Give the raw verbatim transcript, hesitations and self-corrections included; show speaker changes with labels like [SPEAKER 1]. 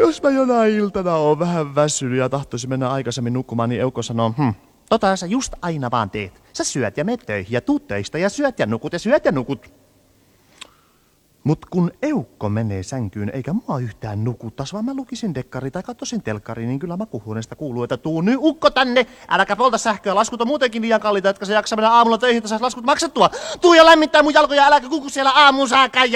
[SPEAKER 1] jos mä jonain iltana oon vähän väsynyt ja tahtoisin mennä aikaisemmin nukkumaan, niin Eukko sanoo, hm, tota sä just aina vaan teet. Sä syöt ja menet töihin ja tuut töistä ja syöt ja nukut ja syöt ja nukut. Mut kun Eukko menee sänkyyn eikä mua yhtään nukuttas, vaan mä lukisin dekkari tai katsoisin telkkari, niin kyllä makuuhuoneesta kuuluu, että tuu nyt ukko tänne, äläkä polta sähköä, laskut on muutenkin liian kalliita, etkä sä jaksa mennä aamulla töihin, että saisi laskut maksettua. Tuu ja lämmittää mun jalkoja, äläkä kuku siellä aamuun saakka.